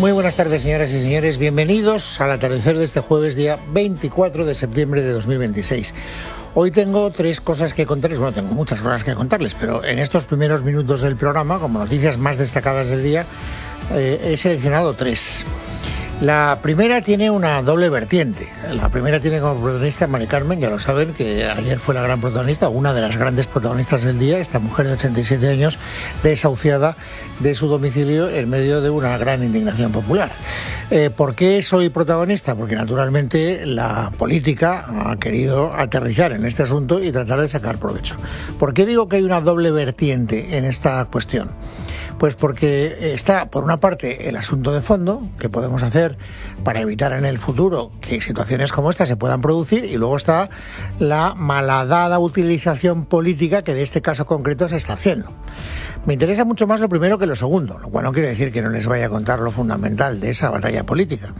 Muy buenas tardes, señoras y señores. Bienvenidos al atardecer de este jueves, día 24 de septiembre de 2026. Hoy tengo tres cosas que contarles. Bueno, tengo muchas cosas que contarles, pero en estos primeros minutos del programa, como noticias más destacadas del día, he seleccionado tres. La primera tiene una doble vertiente. La primera tiene como protagonista a Mari Carmen, ya lo saben, que ayer fue la gran protagonista, una de las grandes protagonistas del día, esta mujer de 87 años, desahuciada de su domicilio en medio de una gran indignación popular. ¿Por qué soy protagonista? Porque naturalmente la política ha querido aterrizar en este asunto y tratar de sacar provecho. ¿Por qué digo que hay una doble vertiente en esta cuestión? Pues porque está, por una parte, el asunto de fondo, que podemos hacer para evitar en el futuro que situaciones como esta se puedan producir, y luego está la malhadada utilización política que de este caso concreto se está haciendo. Me interesa mucho más lo primero que lo segundo, lo cual no quiere decir que no les vaya a contar lo fundamental de esa batalla política.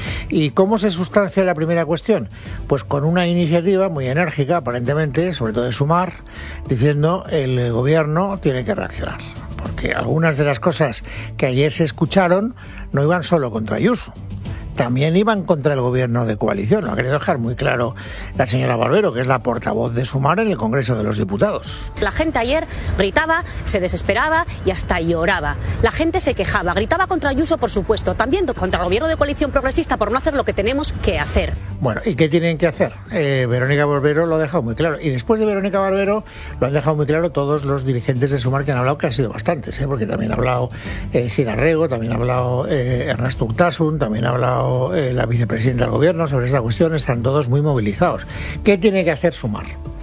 ¿Y cómo se sustancia la primera cuestión? Pues con una iniciativa muy enérgica, aparentemente, sobre todo de Sumar, diciendo el gobierno tiene que reaccionar. Porque algunas de las cosas que ayer se escucharon no iban solo contra Ayuso, también iban contra el gobierno de coalición. Lo ha querido dejar muy claro la señora Barbero, que es la portavoz de Sumar en el Congreso de los Diputados. La gente ayer gritaba, se desesperaba y hasta lloraba. La gente se quejaba, gritaba contra Ayuso, por supuesto, también contra el gobierno de coalición progresista por no hacer lo que tenemos que hacer. Bueno, ¿y qué tienen que hacer? Verónica Barbero lo ha dejado muy claro. Y después de Verónica Barbero lo han dejado muy claro todos los dirigentes de Sumar que han hablado, que han sido bastantes, porque también ha hablado Sira Rego, también ha hablado Ernesto Urtasun, también ha hablado la vicepresidenta del gobierno sobre esta cuestión. Están todos muy movilizados. ¿Qué tiene que hacer Sumar?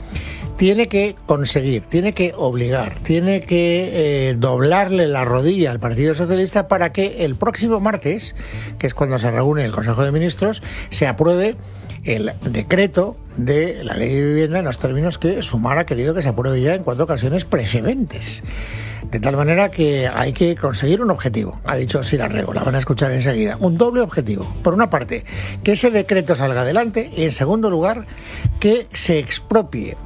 Tiene que conseguir, tiene que obligar, tiene que doblarle la rodilla al Partido Socialista para que el próximo martes, que es cuando se reúne el Consejo de Ministros, se apruebe el decreto de la Ley de Vivienda en los términos que Sumar ha querido que se apruebe ya en 4 ocasiones precedentes. De tal manera que hay que conseguir un objetivo, ha dicho Sira Rego, la van a escuchar enseguida. Un doble objetivo. Por una parte, que ese decreto salga adelante, y en segundo lugar, que se expropie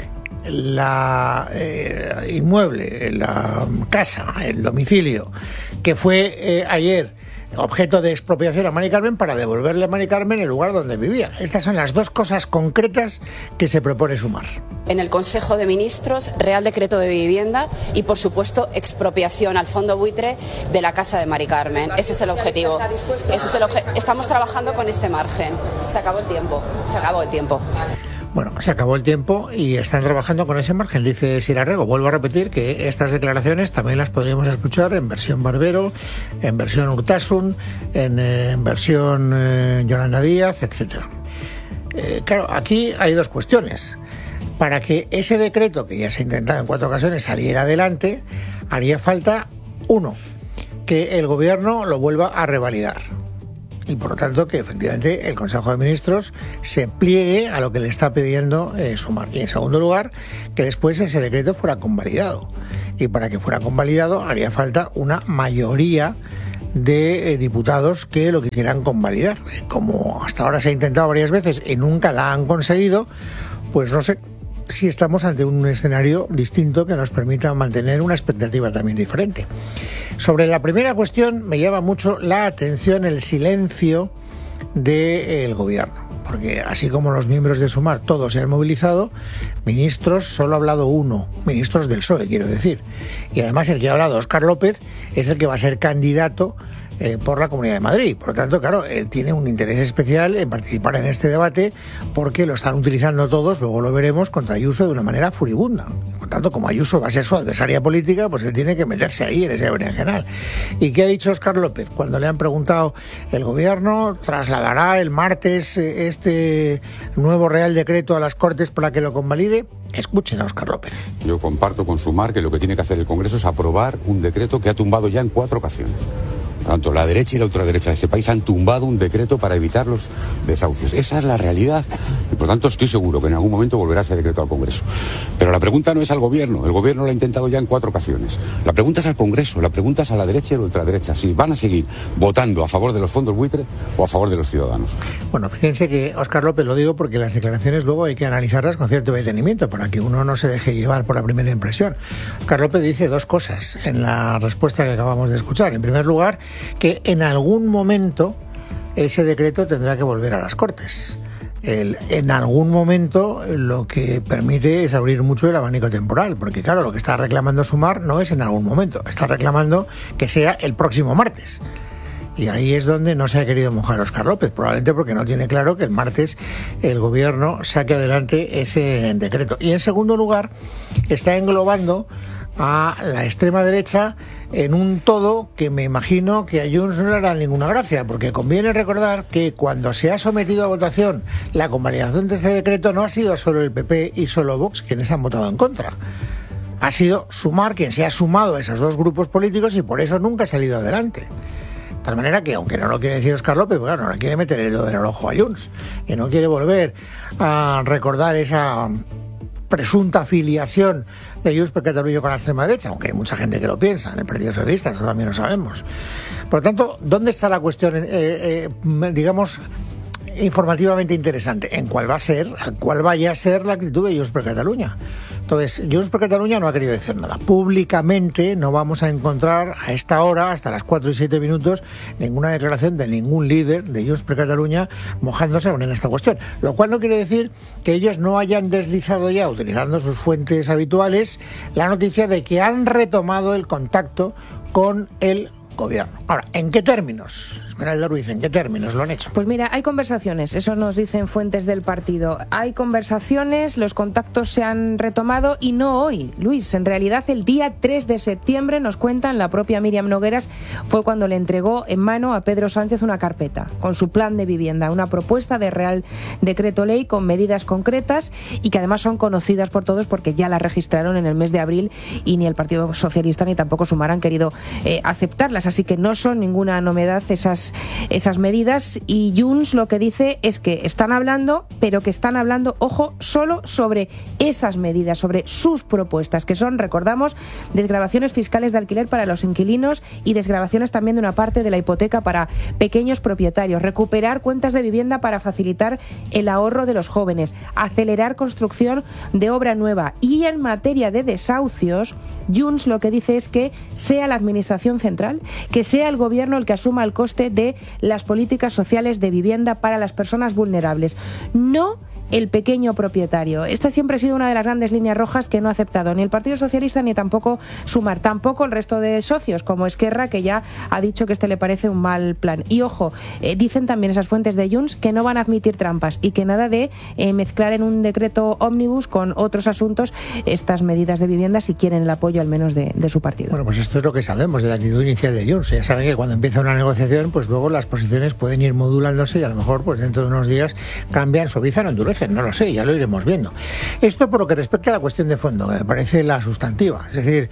la inmueble, la casa, el domicilio, que fue ayer objeto de expropiación a Mari Carmen, para devolverle a Mari Carmen el lugar donde vivía. Estas son las dos cosas concretas que se propone Sumar. En el Consejo de Ministros, Real Decreto de Vivienda y, por supuesto, expropiación al fondo buitre de la casa de Mari Carmen. Ese es el objetivo. Estamos trabajando con este margen. Se acabó el tiempo. Bueno, se acabó el tiempo y están trabajando con ese margen, dice Sira Rego. Vuelvo a repetir que estas declaraciones también las podríamos escuchar en versión Barbero, en versión Urtasun, en versión Yolanda Díaz, etcétera. Claro, aquí hay dos cuestiones. Para que ese decreto, que ya se ha intentado en 4 ocasiones, saliera adelante, haría falta, uno, que el gobierno lo vuelva a revalidar. Y por lo tanto que efectivamente el Consejo de Ministros se pliegue a lo que le está pidiendo Sumar. Y en segundo lugar, que después ese decreto fuera convalidado. Y para que fuera convalidado haría falta una mayoría de diputados que lo quisieran convalidar. Como hasta ahora se ha intentado varias veces y nunca la han conseguido, pues no sé si estamos ante un escenario distinto que nos permita mantener una expectativa también diferente. Sobre la primera cuestión me llama mucho la atención el silencio del gobierno, porque así como los miembros de Sumar todos se han movilizado, ministros solo ha hablado uno, ministros del PSOE quiero decir, y además el que ha hablado, Óscar López, es el que va a ser candidato por la Comunidad de Madrid. Por lo tanto, claro, él tiene un interés especial en participar en este debate porque lo están utilizando todos, luego lo veremos, contra Ayuso de una manera furibunda. Por tanto, como Ayuso va a ser su adversaria política, pues él tiene que meterse ahí en ese berenjenal. ¿Y qué ha dicho Óscar López? Cuando le han preguntado, ¿el gobierno trasladará el martes este nuevo Real Decreto a las Cortes para que lo convalide? Escuchen a Óscar López. Yo comparto con Sumar que lo que tiene que hacer el Congreso es aprobar un decreto que ha tumbado ya en 4 ocasiones. Tanto la derecha y la ultraderecha de este país han tumbado un decreto para evitar los desahucios. Esa es la realidad. Y por tanto estoy seguro que en algún momento volverá ese decreto al Congreso. Pero la pregunta no es al Gobierno. El Gobierno lo ha intentado ya en 4 ocasiones. La pregunta es al Congreso. La pregunta es a la derecha y a la ultraderecha. Si van a seguir votando a favor de los fondos buitre o a favor de los ciudadanos. Bueno, fíjense que Óscar López, lo digo porque las declaraciones luego hay que analizarlas con cierto detenimiento para que uno no se deje llevar por la primera impresión. Óscar López dice 2 cosas en la respuesta que acabamos de escuchar. En primer lugar, que en algún momento ese decreto tendrá que volver a las Cortes. En algún momento lo que permite es abrir mucho el abanico temporal, porque claro, lo que está reclamando Sumar no es en algún momento, está reclamando que sea el próximo martes. Y ahí es donde no se ha querido mojar Óscar López, probablemente porque no tiene claro que el martes el gobierno saque adelante ese decreto. Y en segundo lugar, está englobando a la extrema derecha en un todo que me imagino que a Junts no le hará ninguna gracia, porque conviene recordar que cuando se ha sometido a votación la convalidación de este decreto no ha sido solo el PP y solo Vox quienes han votado en contra. Ha sido Sumar quien se ha sumado a esos dos grupos políticos y por eso nunca ha salido adelante. De tal manera que, aunque no lo quiere decir Óscar López, pues claro, no le quiere meter el dedo en el ojo a Junts, que no quiere volver a recordar esa presunta afiliación de Junts per Catalunya con la extrema derecha, aunque hay mucha gente que lo piensa, en el Partido Socialista, eso también lo sabemos. Por lo tanto, ¿dónde está la cuestión, digamos, informativamente interesante? En cuál vaya a ser la actitud de Junts per Catalunya. Entonces, Junts per Catalunya no ha querido decir nada. Públicamente no vamos a encontrar a esta hora, hasta las 4 y 7 minutos, ninguna declaración de ningún líder de Junts per Catalunya mojándose en esta cuestión. Lo cual no quiere decir que ellos no hayan deslizado ya, utilizando sus fuentes habituales, la noticia de que han retomado el contacto con el gobierno. Ahora, ¿en qué términos? Esmeralda Ruiz, ¿en qué términos lo han hecho? Pues mira, hay conversaciones, eso nos dicen fuentes del partido. Hay conversaciones, los contactos se han retomado y no hoy, Luis. En realidad, el día 3 de septiembre, nos cuentan, la propia Míriam Nogueras fue cuando le entregó en mano a Pedro Sánchez una carpeta con su plan de vivienda, una propuesta de Real Decreto Ley con medidas concretas y que además son conocidas por todos porque ya la registraron en el mes de abril y ni el Partido Socialista ni tampoco Sumar han querido aceptarlas. Así que no son ninguna novedad esas medidas, y Junts lo que dice es que están hablando, pero que están hablando, ojo, solo sobre esas medidas, sobre sus propuestas, que son, recordamos, desgravaciones fiscales de alquiler para los inquilinos y desgravaciones también de una parte de la hipoteca para pequeños propietarios, recuperar cuentas de vivienda para facilitar el ahorro de los jóvenes, acelerar construcción de obra nueva, y en materia de desahucios, Junts lo que dice es que sea la Administración Central, que sea el Gobierno el que asuma el coste de las políticas sociales de vivienda para las personas vulnerables, no el pequeño propietario. Esta siempre ha sido una de las grandes líneas rojas que no ha aceptado ni el Partido Socialista ni tampoco Sumar, tampoco el resto de socios como Esquerra, que ya ha dicho que le parece un mal plan. Y ojo, dicen también esas fuentes de Junts que no van a admitir trampas y que nada de mezclar en un decreto ómnibus con otros asuntos estas medidas de vivienda si quieren el apoyo al menos de su partido. Bueno, pues esto es lo que sabemos de la actitud inicial de Junts. Ya saben que cuando empieza una negociación, pues luego las posiciones pueden ir modulándose y a lo mejor pues dentro de unos días cambian, suavizan o endurecen. No lo sé, ya lo iremos viendo. Esto por lo que respecta a la cuestión de fondo, que me parece la sustantiva. Es decir,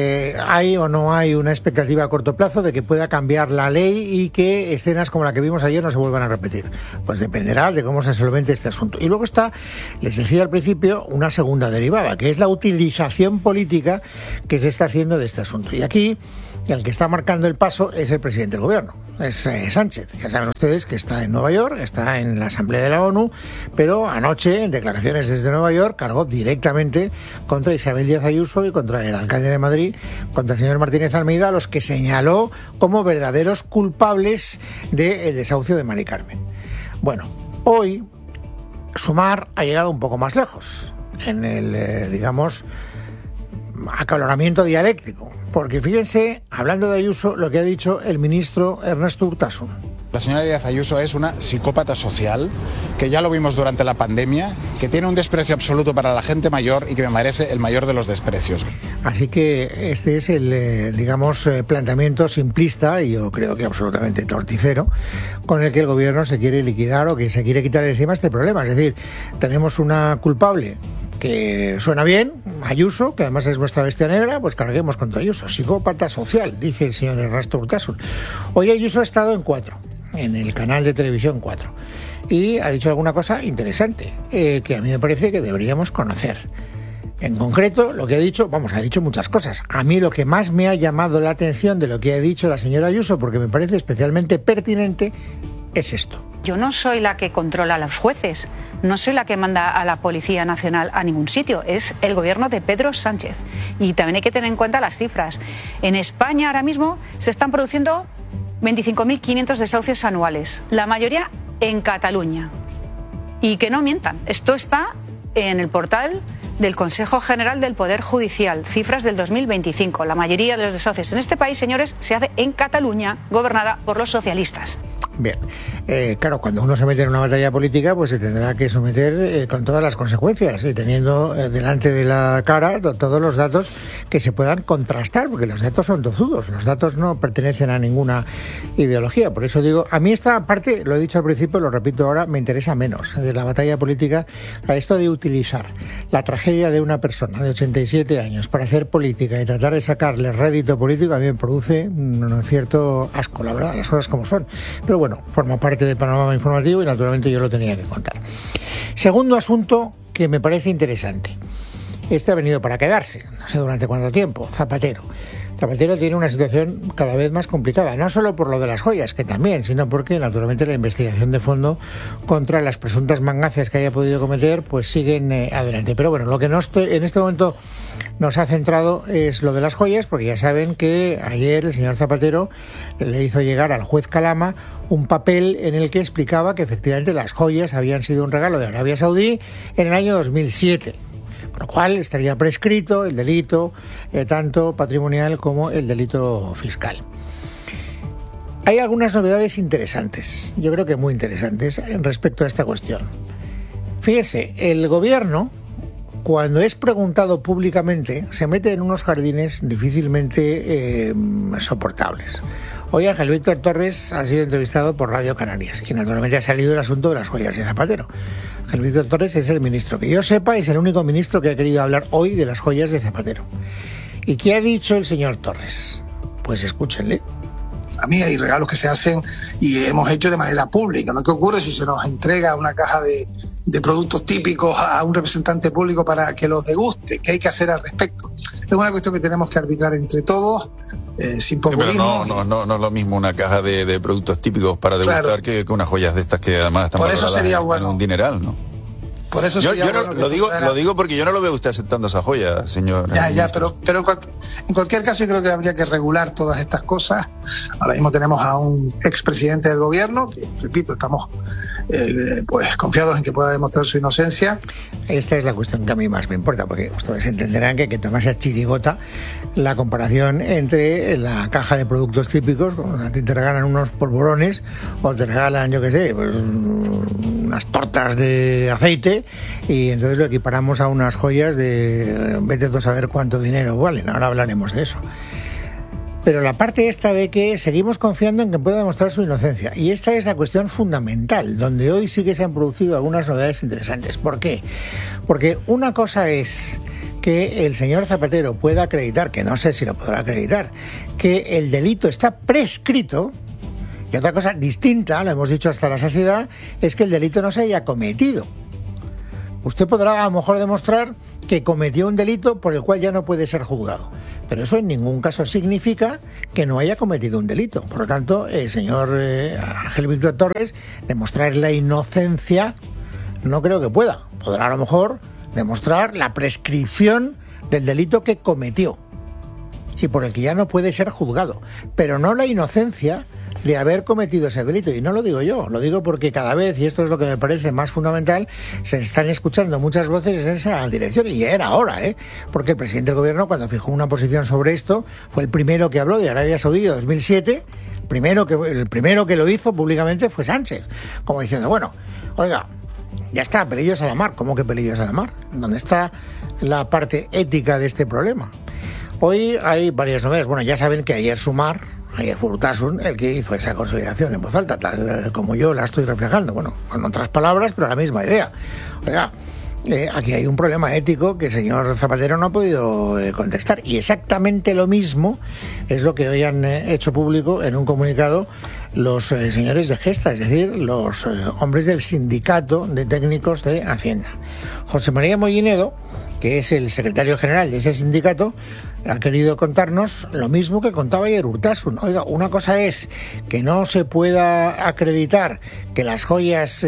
¿hay o no hay una expectativa a corto plazo de que pueda cambiar la ley y que escenas como la que vimos ayer no se vuelvan a repetir? Pues dependerá de cómo se solvente este asunto. Y luego está, les decía al principio, una segunda derivada, que es la utilización política que se está haciendo de este asunto. Y aquí el que está marcando el paso es el presidente del gobierno, es Sánchez. Ya saben ustedes que está en Nueva York, está en la Asamblea de la ONU, pero anoche, en declaraciones desde Nueva York, cargó directamente contra Isabel Díaz Ayuso y contra el alcalde de Madrid, contra el señor Martínez Almeida, a los que señaló como verdaderos culpables del desahucio de Mari Carmen. Bueno, hoy Sumar ha llegado un poco más lejos en el, digamos, acaloramiento dialéctico. Porque fíjense, hablando de Ayuso, lo que ha dicho el ministro Ernesto Urtasun. La señora Díaz Ayuso es una psicópata social, que ya lo vimos durante la pandemia, que tiene un desprecio absoluto para la gente mayor y que me merece el mayor de los desprecios. Así que este es el, digamos, planteamiento simplista y yo creo que absolutamente torticero con el que el gobierno se quiere liquidar o que se quiere quitar de encima este problema. Es decir, tenemos una culpable que suena bien, Ayuso, que además es nuestra bestia negra, pues carguemos contra Ayuso. Psicópata social, dice el señor Ernesto Urtasun. Hoy Ayuso ha estado en 4, en el canal de televisión 4, y ha dicho alguna cosa interesante, que a mí me parece que deberíamos conocer. En concreto, lo que ha dicho, ha dicho muchas cosas. A mí lo que más me ha llamado la atención de lo que ha dicho la señora Ayuso, porque me parece especialmente pertinente, es esto. Yo no soy la que controla a los jueces, no soy la que manda a la Policía Nacional a ningún sitio, es el gobierno de Pedro Sánchez. Y también hay que tener en cuenta las cifras. En España ahora mismo se están produciendo 25.500 desahucios anuales, la mayoría en Cataluña. Y que no mientan, esto está en el portal del Consejo General del Poder Judicial, cifras del 2025. La mayoría de los desahucios en este país, señores, se hace en Cataluña, gobernada por los socialistas. Bien, claro, cuando uno se mete en una batalla política, pues se tendrá que someter con todas las consecuencias y teniendo delante de la cara todos los datos que se puedan contrastar, porque los datos son tozudos, los datos no pertenecen a ninguna ideología. Por eso digo, a mí esta parte, lo he dicho al principio, lo repito ahora, me interesa menos de la batalla política, a esto de utilizar la tragedia de una persona de 87 años para hacer política y tratar de sacarle rédito político, a mí me produce un cierto asco, la verdad, las cosas como son. Pero bueno, forma parte del panorama informativo y naturalmente yo lo tenía que contar. Segundo asunto que me parece interesante. Este ha venido para quedarse, no sé durante cuánto tiempo. Zapatero tiene una situación cada vez más complicada, no solo por lo de las joyas, que también, sino porque naturalmente la investigación de fondo contra las presuntas mangacias que haya podido cometer, pues siguen adelante. Pero bueno, lo que en este momento nos ha centrado es lo de las joyas, porque ya saben que ayer el señor Zapatero le hizo llegar al juez Calama un papel en el que explicaba que efectivamente las joyas habían sido un regalo de Arabia Saudí en el año 2007. Con lo cual estaría prescrito el delito tanto patrimonial como el delito fiscal. Hay algunas novedades interesantes, yo creo que muy interesantes, respecto a esta cuestión. Fíjese, el gobierno, cuando es preguntado públicamente, se mete en unos jardines difícilmente soportables. Hoy Ángel Víctor Torres ha sido entrevistado por Radio Canarias y naturalmente ha salido el asunto de las joyas de Zapatero. Ángel Víctor Torres es el ministro, que yo sepa, es el único ministro que ha querido hablar hoy de las joyas de Zapatero. ¿Y qué ha dicho el señor Torres? Pues escúchenle. A mí hay regalos que se hacen y hemos hecho de manera pública, ¿no? ¿Qué ocurre si se nos entrega una caja de productos típicos a un representante público para que los deguste? ¿Qué hay que hacer al respecto? Es una cuestión que tenemos que arbitrar entre todos, sin populismo. Pero no es lo mismo una caja de productos típicos para degustar, claro, que unas joyas de estas que además están valoradas en un dineral, ¿no? Por eso yo lo digo porque yo no lo veo usted aceptando esa joya, señor. Pero en cualquier caso yo creo que habría que regular todas estas cosas. Ahora mismo tenemos a un expresidente del gobierno que, repito, estamos pues confiados en que pueda demostrar su inocencia. Esta es la cuestión que a mí más me importa, porque ustedes entenderán que hay que tomarse a chirigota la comparación entre la caja de productos típicos, a ti te regalan unos polvorones o te regalan, yo qué sé, pues, unas tortas de aceite, y entonces lo equiparamos a unas joyas de vete tú a saber cuánto dinero valen. Ahora hablaremos de eso. Pero la parte esta de que seguimos confiando en que pueda demostrar su inocencia. Y esta es la cuestión fundamental, donde hoy sí que se han producido algunas novedades interesantes. ¿Por qué? Porque una cosa es que el señor Zapatero pueda acreditar, que no sé si lo podrá acreditar, que el delito está prescrito. Y otra cosa distinta, lo hemos dicho hasta la saciedad, es que el delito no se haya cometido. Usted podrá a lo mejor demostrar que cometió un delito por el cual ya no puede ser juzgado, pero eso en ningún caso significa que no haya cometido un delito. Por lo tanto, el señor Ángel Víctor Torres, demostrar la inocencia no creo que pueda. Podrá a lo mejor demostrar la prescripción del delito que cometió y por el que ya no puede ser juzgado, pero no la inocencia de haber cometido ese delito. Y no lo digo yo, lo digo porque cada vez, y esto es lo que me parece más fundamental, se están escuchando muchas voces en esa dirección, y ya era hora, porque el presidente del gobierno, cuando fijó una posición sobre esto, fue el primero que habló de Arabia Saudí de 2007, el primero que lo hizo públicamente fue Sánchez, como diciendo, bueno, oiga, ya está, pelillos a la mar. ¿Cómo que pelillos a la mar? ¿Dónde está la parte ética de este problema? Hoy hay varias novedades. Bueno, ya saben que ayer fue Urtasun el que hizo esa consideración en voz alta, tal como yo la estoy reflejando, bueno, con otras palabras, pero la misma idea. Oiga, aquí hay un problema ético que el señor Zapatero no ha podido contestar, y exactamente lo mismo es lo que hoy han hecho público en un comunicado los señores de Gesta, es decir, los hombres del sindicato de técnicos de Hacienda. José María Mollinedo, que es el secretario general de ese sindicato, ha querido contarnos lo mismo que contaba ayer Urtasun. Oiga, una cosa es que no se pueda acreditar que las joyas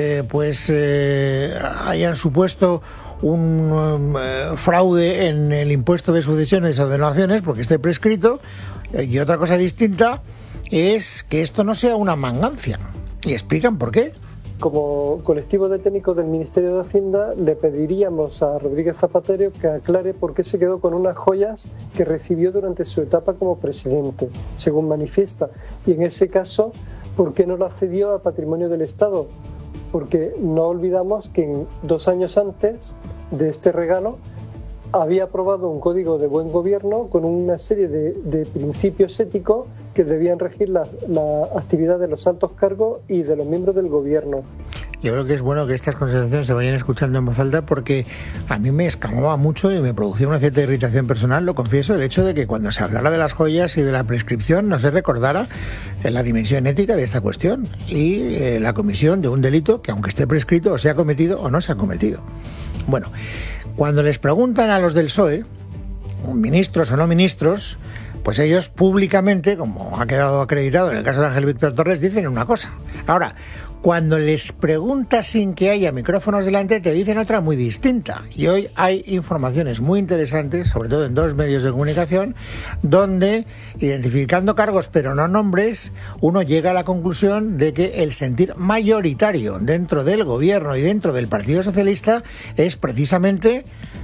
hayan supuesto un fraude en el impuesto de sucesiones o donaciones porque esté prescrito, y otra cosa distinta es que esto no sea una mangancia. Y explican por qué. Como colectivo de técnicos del Ministerio de Hacienda le pediríamos a Rodríguez Zapatero que aclare por qué se quedó con unas joyas que recibió durante su etapa como presidente, según manifiesta. Y en ese caso, ¿por qué no lo cedió a Patrimonio del Estado? Porque no olvidamos que 2 años antes de este regalo había aprobado un código de buen gobierno con una serie de principios éticos que debían regir la actividad de los altos cargos y de los miembros del gobierno. Yo creo que es bueno que estas consideraciones se vayan escuchando en voz alta, porque a mí me escamaba mucho y me producía una cierta irritación personal, lo confieso, el hecho de que cuando se hablara de las joyas y de la prescripción no se recordara la dimensión ética de esta cuestión y la comisión de un delito que, aunque esté prescrito, o se ha cometido o no se ha cometido. Bueno, cuando les preguntan a los del PSOE, ministros o no ministros, pues ellos públicamente, como ha quedado acreditado en el caso de Ángel Víctor Torres, dicen una cosa. Ahora, cuando les preguntas sin que haya micrófonos delante, te dicen otra muy distinta. Y hoy hay informaciones muy interesantes, sobre todo en 2 medios de comunicación, donde, identificando cargos pero no nombres, uno llega a la conclusión de que el sentir mayoritario dentro del gobierno y dentro del Partido Socialista es precisamente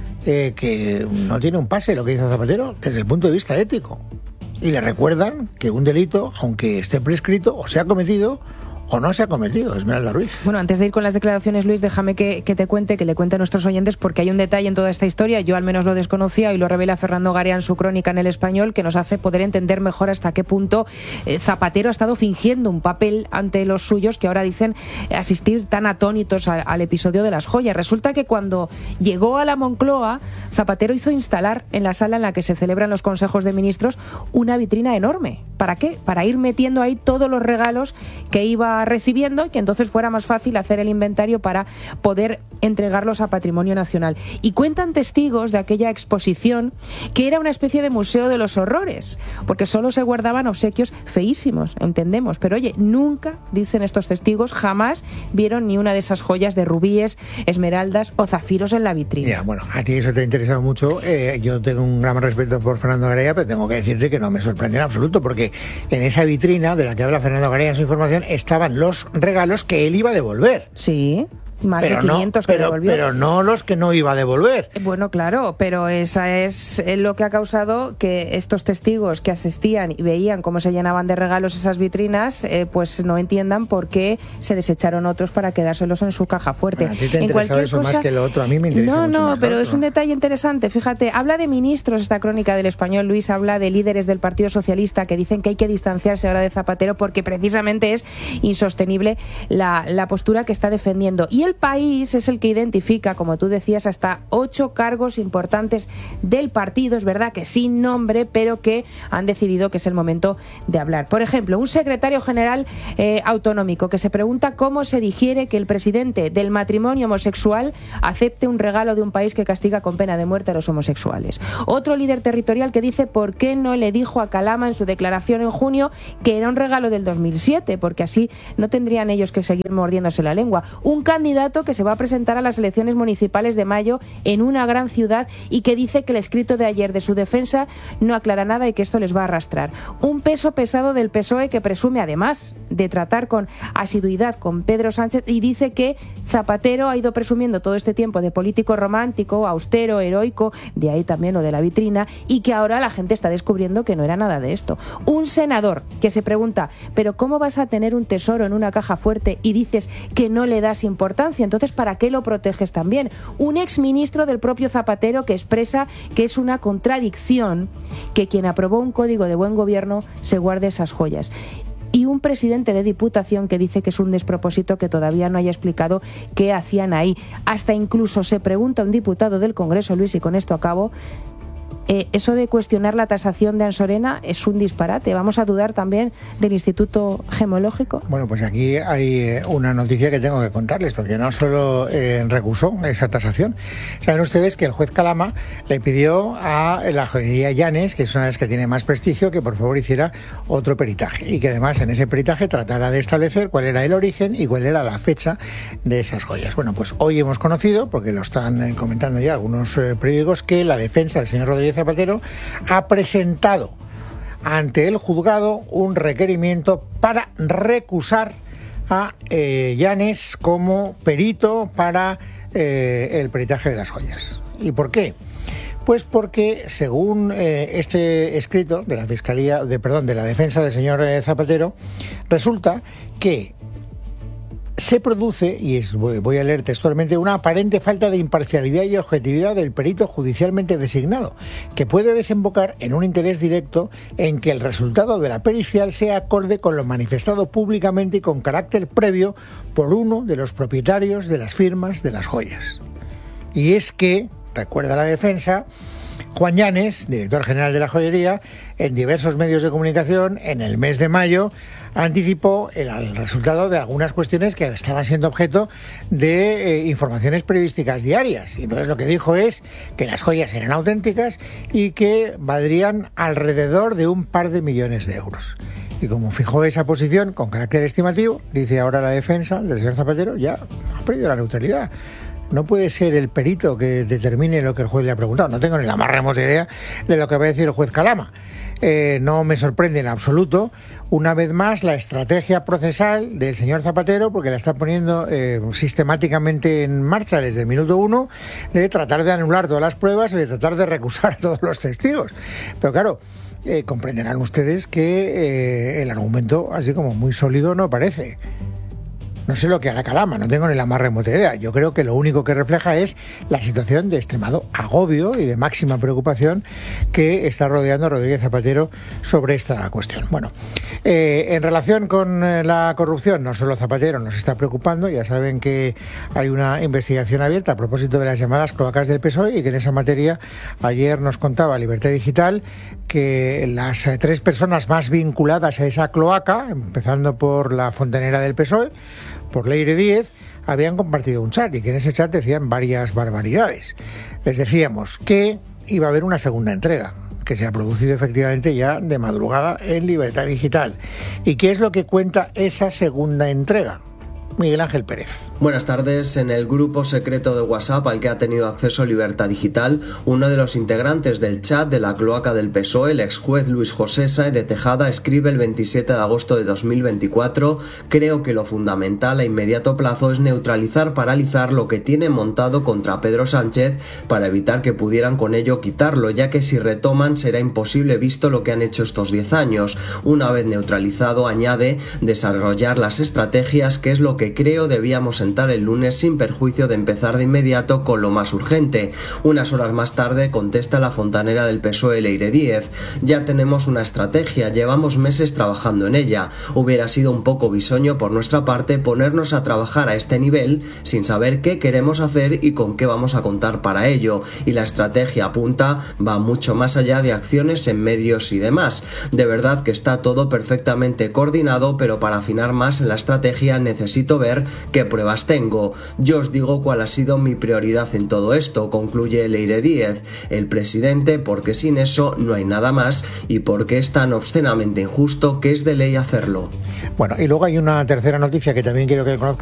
que no tiene un pase lo que dice Zapatero desde el punto de vista ético. Y le recuerdan que un delito, aunque esté prescrito, o se ha cometido o no se ha cometido. Esmeralda Ruiz. Bueno, antes de ir con las declaraciones, Luis, déjame que te cuente, que le cuente a nuestros oyentes, porque hay un detalle en toda esta historia, yo al menos lo desconocía y lo revela Fernando Garea en su crónica en El Español, que nos hace poder entender mejor hasta qué punto Zapatero ha estado fingiendo un papel ante los suyos, que ahora dicen asistir tan atónitos al episodio de las joyas. Resulta que cuando llegó a la Moncloa, Zapatero hizo instalar en la sala en la que se celebran los consejos de ministros una vitrina enorme. ¿Para qué? Para ir metiendo ahí todos los regalos que iba recibiendo y que entonces fuera más fácil hacer el inventario para poder entregarlos a Patrimonio Nacional. Y cuentan testigos de aquella exposición que era una especie de museo de los horrores, porque solo se guardaban obsequios feísimos, entendemos, pero oye, nunca, dicen estos testigos, jamás vieron ni una de esas joyas de rubíes, esmeraldas o zafiros en la vitrina. Ya, bueno, a ti eso te ha interesado mucho. Yo tengo un gran respeto por Fernando Garea, pero tengo que decirte que no me sorprende en absoluto, porque en esa vitrina de la que habla Fernando Garea en su información estaban los regalos que él iba a devolver. Sí. Más de 500 que devolvió. Pero no los que no iba a devolver. Bueno, claro, pero esa es lo que ha causado que estos testigos que asistían y veían cómo se llenaban de regalos esas vitrinas, pues no entiendan por qué se desecharon otros para quedárselos en su caja fuerte. Bueno, a ti te interesaba eso más que lo otro, a mí me interesa mucho más. No, pero es un detalle interesante. Fíjate, habla de ministros esta crónica del Español, Luis, habla de líderes del Partido Socialista que dicen que hay que distanciarse ahora de Zapatero porque precisamente es insostenible la postura que está defendiendo. Y el País es el que identifica, como tú decías, hasta 8 cargos importantes del partido, es verdad que sin nombre, pero que han decidido que es el momento de hablar. Por ejemplo, un secretario general autonómico que se pregunta cómo se digiere que el presidente del matrimonio homosexual acepte un regalo de un país que castiga con pena de muerte a los homosexuales. Otro líder territorial que dice por qué no le dijo a Calama en su declaración en junio que era un regalo del 2007, porque así no tendrían ellos que seguir mordiéndose la lengua. Un candidato que se va a presentar a las elecciones municipales de mayo en una gran ciudad y que dice que el escrito de ayer de su defensa no aclara nada y que esto les va a arrastrar. Un peso pesado del PSOE que presume además de tratar con asiduidad con Pedro Sánchez y dice que Zapatero ha ido presumiendo todo este tiempo de político romántico, austero, heroico, de ahí también lo de la vitrina, y que ahora la gente está descubriendo que no era nada de esto. Un senador que se pregunta, pero ¿cómo vas a tener un tesoro en una caja fuerte y dices que no le das importancia? Entonces, ¿para qué lo proteges también? Un exministro del propio Zapatero que expresa que es una contradicción que quien aprobó un código de buen gobierno se guarde esas joyas. Y un presidente de Diputación que dice que es un despropósito que todavía no haya explicado qué hacían ahí. Hasta incluso se pregunta un diputado del Congreso, Luis, y con esto acabo, eso de cuestionar la tasación de Ansorena es un disparate. ¿Vamos a dudar también del Instituto Gemológico? Bueno, pues aquí hay una noticia que tengo que contarles, porque no solo recusó esa tasación. Saben ustedes que el juez Calama le pidió a la joyería Llanes, que es una de las que tiene más prestigio, que por favor hiciera otro peritaje y que además en ese peritaje tratara de establecer cuál era el origen y cuál era la fecha de esas joyas. Bueno, pues hoy hemos conocido, porque lo están comentando ya algunos periódicos, que la defensa del señor Rodríguez Zapatero ha presentado ante el juzgado un requerimiento para recusar a Llanes como perito para el peritaje de las joyas. ¿Y por qué? Pues porque, según este escrito de la Fiscalía, de la defensa del señor Zapatero, resulta que se produce, y voy a leer textualmente, una aparente falta de imparcialidad y objetividad del perito judicialmente designado, que puede desembocar en un interés directo en que el resultado de la pericial sea acorde con lo manifestado públicamente y con carácter previo por uno de los propietarios de las firmas de las joyas. Y es que, recuerda la defensa, Juan Llanes, director general de la joyería, en diversos medios de comunicación, en el mes de mayo, anticipó el resultado de algunas cuestiones que estaban siendo objeto de informaciones periodísticas diarias. Y entonces lo que dijo es que las joyas eran auténticas y que valdrían alrededor de un par de millones de euros. Y como fijó esa posición con carácter estimativo, dice ahora la defensa del señor Zapatero, ya ha perdido la neutralidad. No puede ser el perito que determine lo que el juez le ha preguntado. No tengo ni la más remota idea de lo que va a decir el juez Calama. No me sorprende en absoluto, una vez más, la estrategia procesal del señor Zapatero, porque la está poniendo sistemáticamente en marcha desde el minuto 1, de tratar de anular todas las pruebas y de tratar de recusar a todos los testigos. Pero claro, comprenderán ustedes que el argumento, así como muy sólido, no parece. No sé lo que hará Calama, no tengo ni la más remota idea. Yo creo que lo único que refleja es la situación de extremado agobio y de máxima preocupación que está rodeando a Rodríguez Zapatero sobre esta cuestión. Bueno, en relación con la corrupción, no solo Zapatero nos está preocupando, ya saben que hay una investigación abierta a propósito de las llamadas cloacas del PSOE y que en esa materia ayer nos contaba Libertad Digital que las 3 personas más vinculadas a esa cloaca, empezando por la fontanera del PSOE, por Leire Díez, habían compartido un chat y que en ese chat decían varias barbaridades. Les decíamos que iba a haber una segunda entrega, que se ha producido efectivamente ya de madrugada en Libertad Digital. ¿Y qué es lo que cuenta esa segunda entrega? Miguel Ángel Pérez. Buenas tardes. En el grupo secreto de WhatsApp al que ha tenido acceso Libertad Digital, uno de los integrantes del chat de la cloaca del PSOE, el ex juez Luis José Sáez de Tejada, escribe el 27 de agosto de 2024: creo que lo fundamental a inmediato plazo es neutralizar, paralizar lo que tiene montado contra Pedro Sánchez para evitar que pudieran con ello quitarlo, ya que si retoman será imposible visto lo que han hecho estos 10 años. Una vez neutralizado, añade, desarrollar las estrategias, que es lo que creo debíamos sentar el lunes sin perjuicio de empezar de inmediato con lo más urgente. Unas horas más tarde contesta la fontanera del PSOE, Leire Díez: ya tenemos una estrategia, llevamos meses trabajando en ella. Hubiera sido un poco bisoño por nuestra parte ponernos a trabajar a este nivel sin saber qué queremos hacer y con qué vamos a contar para ello. Y la estrategia apunta va mucho más allá de acciones en medios y demás. De verdad que está todo perfectamente coordinado, pero para afinar más en la estrategia necesito ver qué pruebas tengo. Yo os digo cuál ha sido mi prioridad en todo esto, concluye Leire Díez: el presidente, porque sin eso no hay nada más y porque es tan obscenamente injusto que es de ley hacerlo. Bueno, y luego hay una tercera noticia que también quiero que conozcan